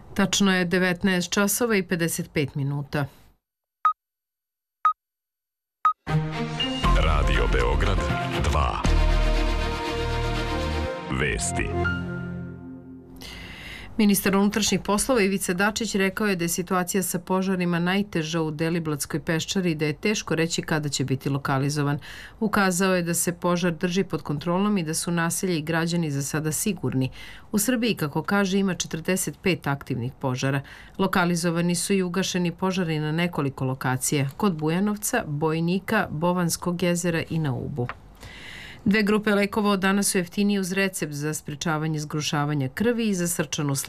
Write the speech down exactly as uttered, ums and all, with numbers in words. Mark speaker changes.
Speaker 1: Tačno je devetnaest časova i pedeset pet minuta.
Speaker 2: Radio Beograd dva. Vesti.
Speaker 1: Ministar unutrašnjih poslova Ivica Dačić rekao je da je situacija sa požarima najteža u Deliblatskoj peščari i da je teško reći kada će biti lokalizovan. Ukazao je da se požar drži pod kontrolom i da su naselje i građani za sada sigurni. U Srbiji, kako kaže, ima četrdeset pet aktivnih požara. Lokalizovani su i ugašeni požari na nekoliko lokacija, kod Bujanovca, Bojnika, Bovanskog jezera i na Ubu. Dve grupe lekova od danas su jeftinije uz recept za sprečavanje zgrušavanja krvi i za srčanu